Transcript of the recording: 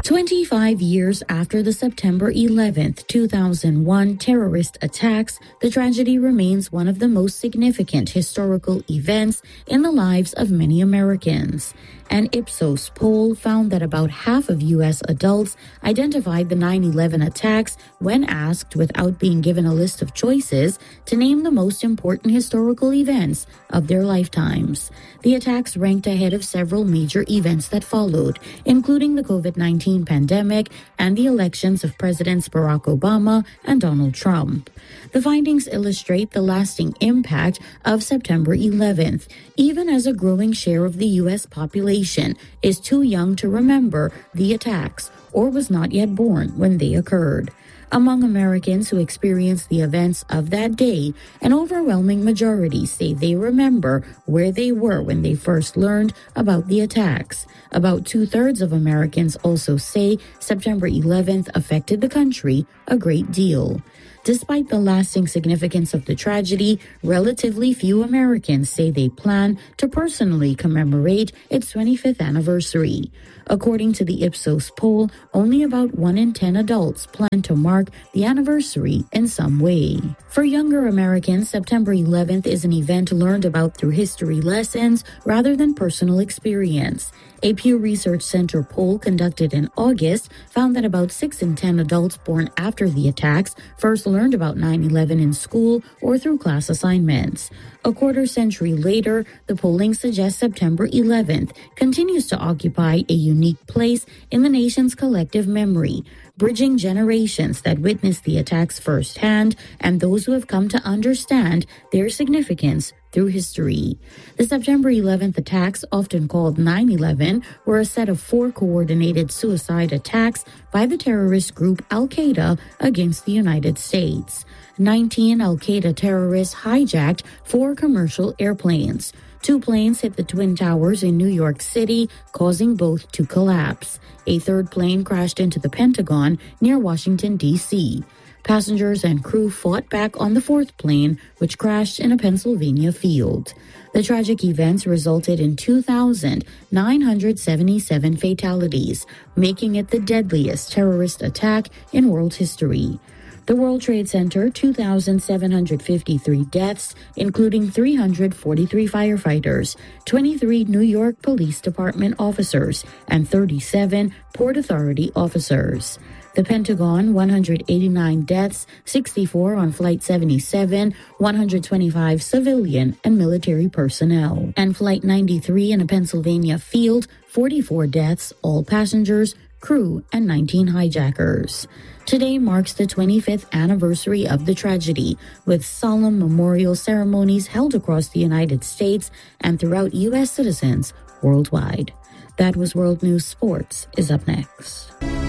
25 years after the September 11th, 2001 terrorist attacks, the tragedy remains one of the most significant historical events in the lives of many Americans. An Ipsos poll found that about half of U.S. adults identified the 9/11 attacks when asked, without being given a list of choices, to name the most important historical events of their lifetimes. The attacks ranked ahead of several major events that followed, including the COVID-19 pandemic and the elections of Presidents Barack Obama and Donald Trump. The findings illustrate the lasting impact of September 11th, even as a growing share of the U.S. population is too young to remember the attacks or was not yet born when they occurred. Among Americans who experienced the events of that day, an overwhelming majority say they remember where they were when they first learned about the attacks. About 2/3 of Americans also say September 11th affected the country a great deal. Despite the lasting significance of the tragedy, relatively few Americans say they plan to personally commemorate its 25th anniversary. According to the Ipsos poll, only about 1 in 10 adults plan to mark the anniversary in some way. For younger Americans, September 11th is an event learned about through history lessons rather than personal experience. A Pew Research Center poll conducted in August found that about 6 in 10 adults born after the attacks first learned about 9/11 in school or through class assignments. A quarter century later, the polling suggests September 11th continues to occupy a unique place in the nation's collective memory, bridging generations that witnessed the attacks firsthand and those who have come to understand their significance through history. The September 11th attacks, often called 9/11, were a set of 4 coordinated suicide attacks by the terrorist group Al-Qaeda against the United States. 19 Al-Qaeda terrorists hijacked 4 commercial airplanes. 2 planes hit the Twin Towers in New York City, causing both to collapse. A 3rd plane crashed into the Pentagon near Washington, D.C. Passengers and crew fought back on the 4th plane, which crashed in a Pennsylvania field. The tragic events resulted in 2,977 fatalities, making it the deadliest terrorist attack in world history. The World Trade Center, 2,753 deaths, including 343 firefighters, 23 New York Police Department officers, and 37 Port Authority officers. The Pentagon, 189 deaths, 64 on Flight 77, 125 civilian and military personnel. And Flight 93 in a Pennsylvania field, 44 deaths, all passengers, crew, and 19 hijackers. Today marks the 25th anniversary of the tragedy, with solemn memorial ceremonies held across the United States and throughout U.S. citizens worldwide. That was World News. Sports is up next.